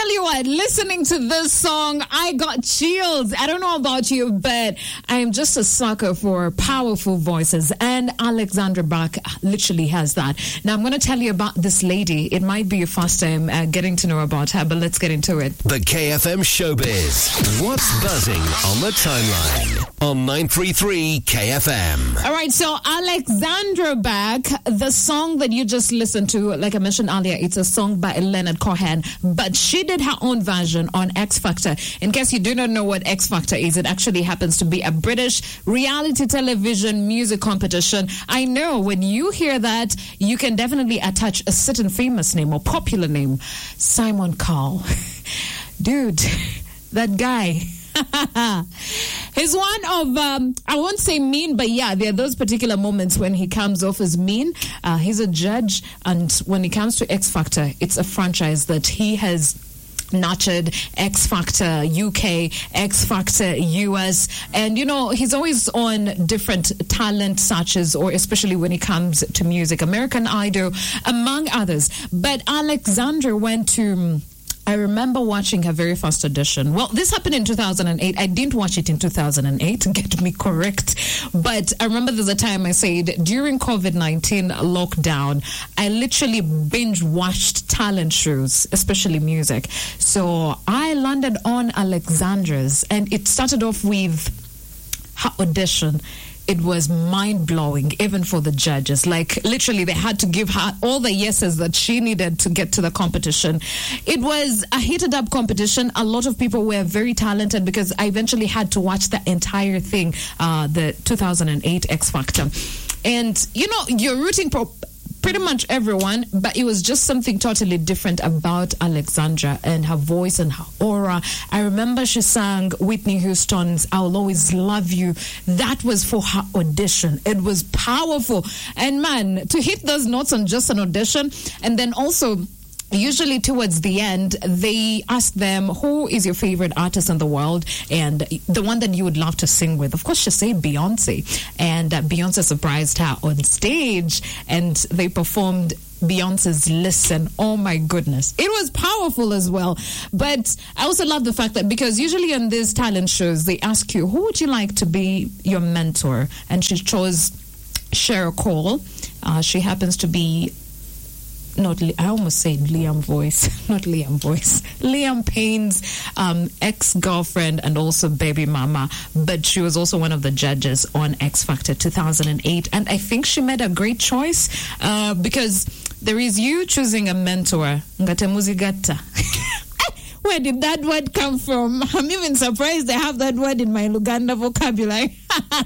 tell you what, listening to this song, I got chills. I don't know about you, but I am just a sucker for powerful voices. And Alexandra Bach literally has that. Now, I'm going to tell you about this lady. It might be your first time getting to know about her, but let's get into it. The KFM Showbiz. What's buzzing on the timeline on 933 KFM. All right, so Alexandra Bach, the song that you just listened to, like I mentioned earlier, it's a song by Leonard Cohen, but she did her own version on X Factor. In case you do not know what X Factor is, it actually happens to be a British reality television music competition. I know when you hear that, you can definitely attach a certain famous name or popular name. Simon Cowell. Dude, that guy. He's one of, I won't say mean, but yeah, there are those particular moments when he comes off as mean. He's a judge, and when it comes to X Factor, it's a franchise that he has nurtured. X Factor UK, X Factor US, and you know, he's always on different talent searches, or especially when it comes to music, American Idol, among others. But Alexandra went to, I remember watching her very first audition. Well, this happened in 2008. I didn't watch it in 2008, get me correct. But I remember there's a time I said, during COVID-19 lockdown, I literally binge watched talent shows, especially music. So I landed on Alexandra's, and it started off with her audition. It was mind-blowing, even for the judges. Like, literally, they had to give her all the yeses that she needed to get to the competition. It was a heated-up competition. A lot of people were very talented, because I eventually had to watch the entire thing, the 2008 X Factor. And, you know, you're rooting for pretty much everyone, but it was just something totally different about Alexandra and her voice and her aura. I remember she sang Whitney Houston's I Will Always Love You. That was for her audition. It was powerful. And man, to hit those notes on just an audition, and then also usually towards the end, they ask them, who is your favorite artist in the world and the one that you would love to sing with? Of course, she said Beyonce. And Beyonce surprised her on stage, and they performed Beyonce's Listen. Oh my goodness. It was powerful as well. But I also love the fact that, because usually on these talent shows, they ask you, who would you like to be your mentor? And she chose Cheryl Cole. She happens to be I almost said Liam Payne's ex-girlfriend and also baby mama, but she was also one of the judges on X Factor 2008, and I think she made a great choice, because there is you choosing a mentor. Ngate muzigata. Where did that word come from? I'm even surprised I have that word in my Luganda vocabulary.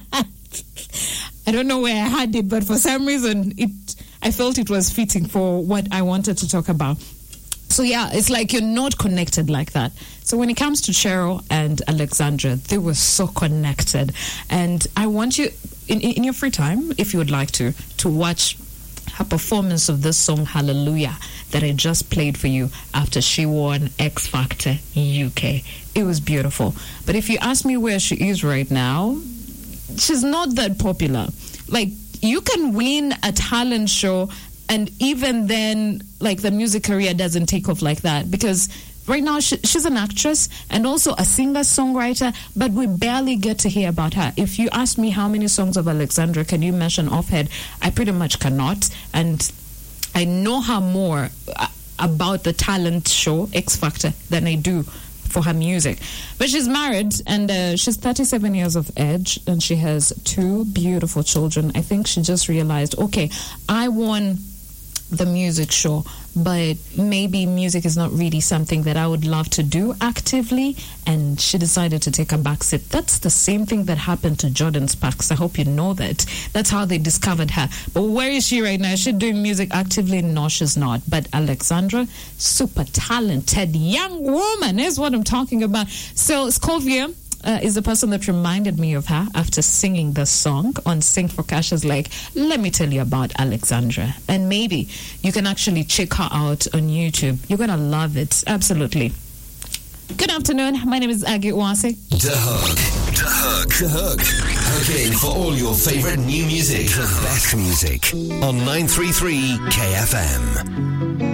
I don't know where I had it, but for some reason I felt it was fitting for what I wanted to talk about. So yeah, it's like you're not connected like that. So when it comes to Cheryl and Alexandra, they were so connected. And I want you, in your free time, if you would like to watch her performance of this song, Hallelujah, that I just played for you after she won X Factor UK. It was beautiful. But if you ask me where she is right now, she's not that popular. Like, you can win a talent show, and even then, like, the music career doesn't take off like that, because right now she's an actress and also a singer-songwriter, but we barely get to hear about her. If you ask me how many songs of Alexandra can you mention offhand, I pretty much cannot, and I know her more about the talent show X Factor than I do for her music. But she's married, and she's 37 years of age, and she has 2 beautiful children. I think she just realized, okay, I won the music show, but maybe music is not really something that I would love to do actively, and she decided to take a backseat. That's the same thing that happened to Jordan Sparks. I hope you know that. That's how they discovered her. But where is she right now? Is she doing music actively? No, she's not. But Alexandra, super talented young woman is what I'm talking about. So Scovia is the person that reminded me of her after singing the song on Sing for Cash. Is like, let me tell you about Alexandra, and maybe you can actually check her out on YouTube. You're gonna love it, absolutely. Good afternoon, my name is Aggie Wase. The Hook. Hooking for all your favorite new music, the best music on 933 KFM.